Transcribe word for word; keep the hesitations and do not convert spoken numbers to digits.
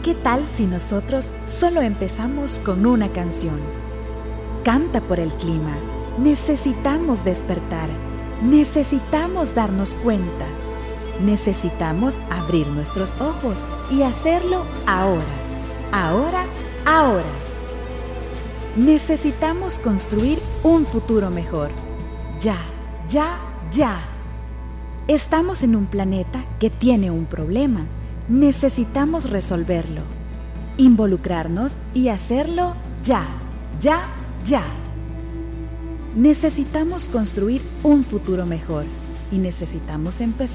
¿Qué tal si nosotros solo empezamos con una canción? Canta por el clima. Necesitamos despertar. Necesitamos darnos cuenta. Necesitamos abrir nuestros ojos y hacerlo ahora. Ahora, ahora. Necesitamos construir un futuro mejor. Ya, ya, ya. Estamos en un planeta que tiene un problema. Necesitamos resolverlo, involucrarnos y hacerlo ya, ya, ya. Necesitamos construir un futuro mejor y necesitamos empezar